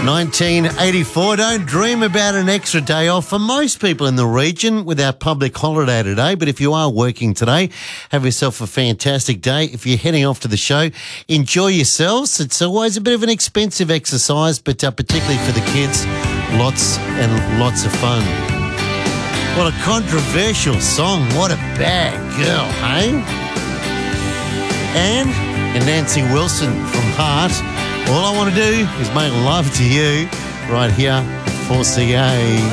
1984. Don't dream about an extra day off for most people in the region with our public holiday today. But if you are working today, have yourself a fantastic day. If you're heading off to the show, enjoy yourselves. It's always a bit of an expensive exercise, but particularly for the kids, lots and lots of fun. What a controversial song. What a bad girl, hey? And Nancy Wilson from Heart. All I want to do is make love to you right here at 4CA.